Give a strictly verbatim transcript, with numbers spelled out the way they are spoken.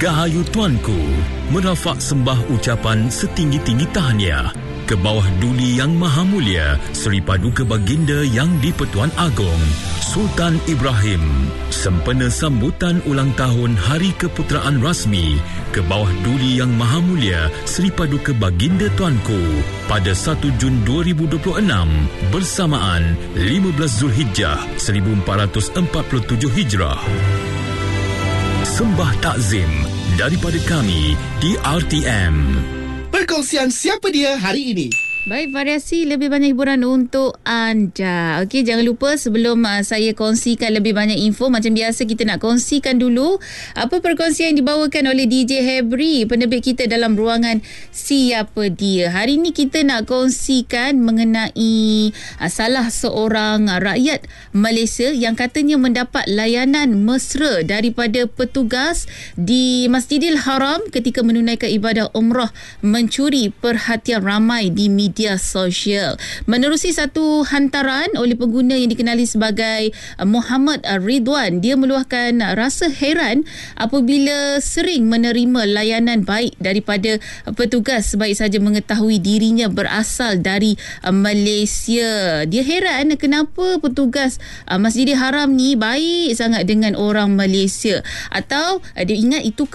Dirgahayu Tuanku, merafak sembah ucapan setinggi-tinggi tahniah ke bawah Duli Yang Maha Mulia Seri Paduka Baginda Yang di-Pertuan Agong Sultan Ibrahim sempena sambutan ulang tahun Hari Keputeraan Rasmi ke bawah Duli Yang Maha Mulia Seri Paduka Baginda Tuanku pada satu Jun dua ribu dua puluh enam bersamaan lima belas Zulhijjah seribu empat ratus empat puluh tujuh Hijrah. Sembah takzim daripada kami di R T M. Perkongsian siapa dia hari ini. Baik, variasi lebih banyak hiburan untuk anda. Okey, jangan lupa sebelum uh, saya kongsikan lebih banyak info, macam biasa kita nak kongsikan dulu apa perkongsian yang dibawakan oleh D J Hebri, penerbit kita dalam ruangan Siapa Dia. Hari ini kita nak kongsikan mengenai uh, salah seorang uh, rakyat Malaysia yang katanya mendapat layanan mesra daripada petugas di Masjidil Haram ketika menunaikan ibadah umrah, mencuri perhatian ramai di media media sosial. Menerusi satu hantaran oleh pengguna yang dikenali sebagai Muhammad Ridwan, dia meluahkan rasa heran apabila sering menerima layanan baik daripada petugas sebaik saja mengetahui dirinya berasal dari Malaysia. Dia heran kenapa petugas Masjidil Haram ni baik sangat dengan orang Malaysia, atau dia ingat itu